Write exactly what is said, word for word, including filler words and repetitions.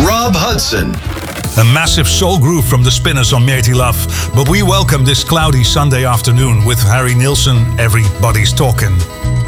Rob Hudson. A massive soul groove from the Spinners on Mighty Love, but we welcome this cloudy Sunday afternoon with Harry Nilsson, Everybody's Talking.